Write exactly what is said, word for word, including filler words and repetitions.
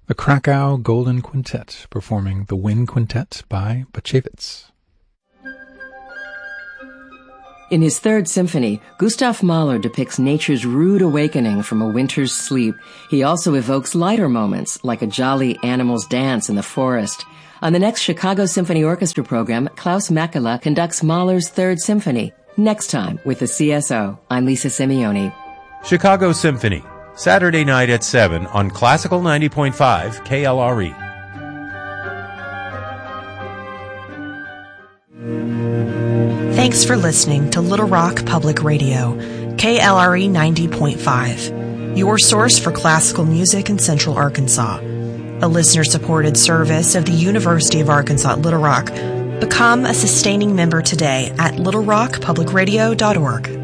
The Krakow Golden Quintet performing the Wind Quintet by Bachevitz. In his Third Symphony, Gustav Mahler depicts nature's rude awakening from a winter's sleep. He also evokes lighter moments, like a jolly animal's dance in the forest. On the next Chicago Symphony Orchestra program, Klaus Makela conducts Mahler's Third Symphony. Next time with the C S O, I'm Lisa Simeoni. Chicago Symphony, Saturday night at seven on Classical ninety point five K L R E. Thanks for listening to Little Rock Public Radio, K L R E ninety point five, your source for classical music in Central Arkansas. A listener-supported service of the University of Arkansas at Little Rock. Become a sustaining member today at little rock public radio dot org.